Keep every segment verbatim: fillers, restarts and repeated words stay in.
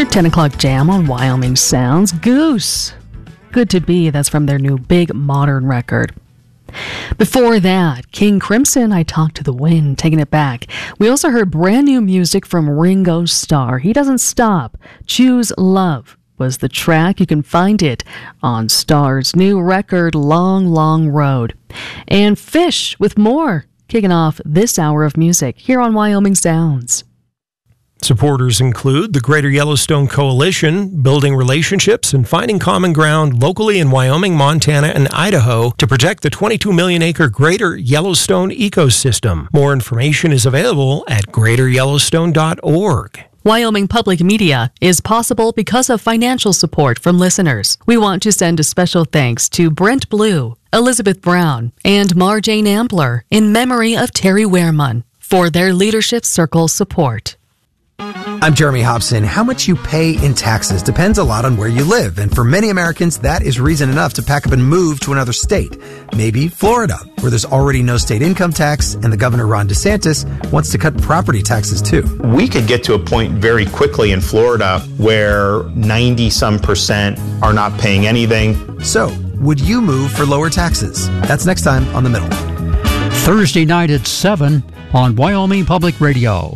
Your ten o'clock jam on Wyoming Sounds. Goose. Good to Be. That's from their new Big Modern record. Before that, King Crimson, I Talk to the Wind, taking it back. We also heard brand new music from Ringo Starr. He Doesn't Stop. Choose Love was the track. You can find it on Starr's new record, Long, Long Road. And Fish with More, kicking off this hour of music here on Wyoming Sounds. Supporters include the Greater Yellowstone Coalition, building relationships and finding common ground locally in Wyoming, Montana, and Idaho to protect the twenty-two million acre Greater Yellowstone ecosystem. More information is available at greater yellowstone dot org. Wyoming Public Media is possible because of financial support from listeners. We want to send a special thanks to Brent Blue, Elizabeth Brown, and Marjane Ambler in memory of Terry Wehrman for their Leadership Circle support. I'm Jeremy Hobson. How much you pay in taxes depends a lot on where you live, and for many Americans, that is reason enough to pack up and move to another state. Maybe Florida, where there's already no state income tax, and the governor, Ron DeSantis, wants to cut property taxes too. We could get to a point very quickly in Florida where ninety some percent are not paying anything. So, would you move for lower taxes? That's next time on The Middle. Thursday night at seven on Wyoming Public Radio.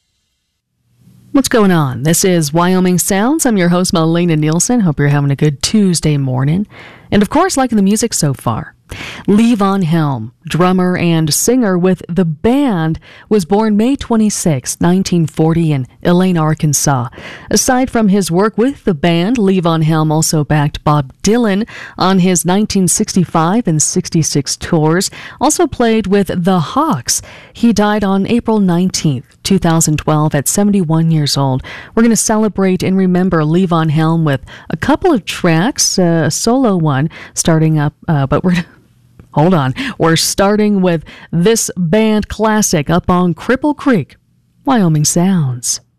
What's going on? This is Wyoming Sounds. I'm your host, Melina Nielsen. Hope you're having a good Tuesday morning. And of course, liking the music so far. Levon Helm, drummer and singer with The Band, was born May twenty-sixth, nineteen forty in Elaine, Arkansas. Aside from his work with The Band, Levon Helm also backed Bob Dylan on his nineteen sixty-five and sixty-six tours, also played with The Hawks. He died on April nineteenth, two thousand twelve at seventy-one years old. We're going to celebrate and remember Levon Helm with a couple of tracks, uh, a solo one starting up, uh, but we're Hold on. We're starting with this band classic up on Cripple Creek, Wyoming Sounds.